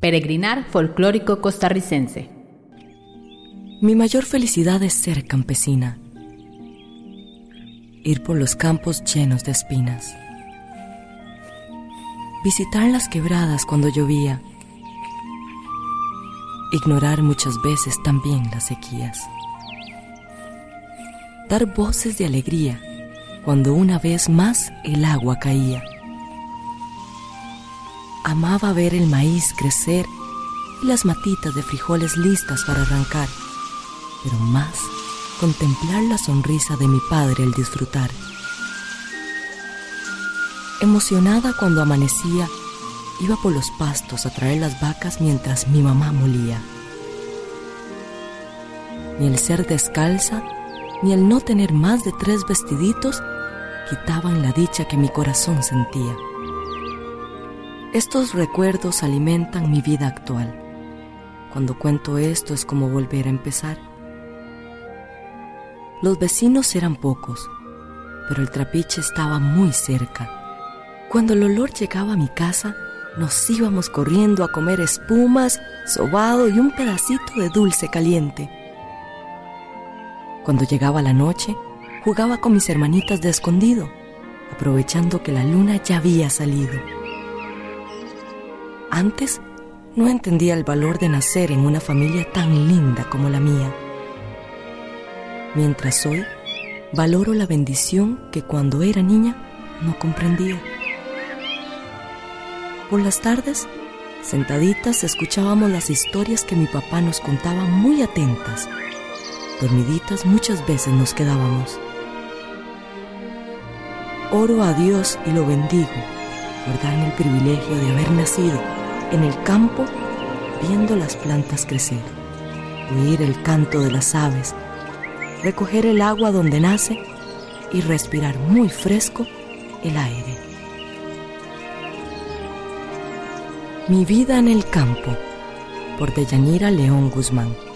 Peregrinar folclórico costarricense. Mi mayor felicidad es ser campesina. Ir por los campos llenos de espinas. Visitar las quebradas cuando llovía. Ignorar muchas veces también las sequías. Dar voces de alegría cuando una vez más el agua caía. Amaba ver el maíz crecer y las matitas de frijoles listas para arrancar, pero más contemplar la sonrisa de mi padre al disfrutar. Emocionada cuando amanecía, iba por los pastos a traer las vacas mientras mi mamá molía. Ni el ser descalza, ni el no tener más de 3 vestiditos quitaban la dicha que mi corazón sentía. Estos recuerdos alimentan mi vida actual. Cuando cuento esto es como volver a empezar. Los vecinos eran pocos, pero el trapiche estaba muy cerca. Cuando el olor llegaba a mi casa, nos íbamos corriendo a comer espumas, sobado y un pedacito de dulce caliente. Cuando llegaba la noche, jugaba con mis hermanitas de escondido, aprovechando que la luna ya había salido. Antes no entendía el valor de nacer en una familia tan linda como la mía. Mientras hoy valoro la bendición que cuando era niña no comprendía. Por las tardes, sentaditas, escuchábamos las historias que mi papá nos contaba muy atentas. Dormiditas muchas veces nos quedábamos. Oro a Dios y lo bendigo por darme el privilegio de haber nacido en el campo, viendo las plantas crecer, oír el canto de las aves, recoger el agua donde nace y respirar muy fresco el aire. Mi vida en el campo, por Deyanira León Guzmán.